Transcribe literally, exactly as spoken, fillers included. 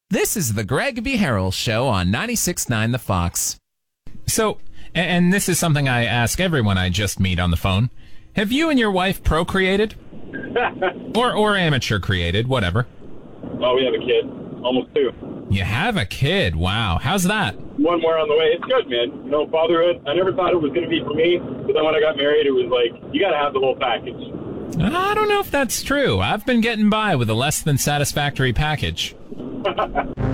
This is the Greg V. Harrell Show on ninety-six point nine The Fox. So, and this is something I ask everyone I just meet on the phone. Have you and your wife procreated? or or amateur created, whatever. Oh, we have a kid. Almost two. You have a kid. Wow. How's that? One more on the way. It's good, man. You know, fatherhood, I never thought it was going to be for me, but then when I got married, it was like, you got to have the whole package. I don't know if that's true. I've been getting by with a less than satisfactory package.